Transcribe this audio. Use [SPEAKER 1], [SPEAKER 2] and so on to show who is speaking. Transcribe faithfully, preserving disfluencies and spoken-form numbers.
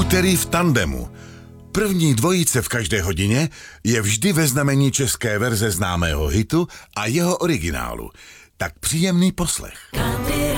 [SPEAKER 1] Úterý v tandemu. První dvojice v každé hodině je vždy ve znamení české verze známého hitu a jeho originálu. Tak příjemný poslech.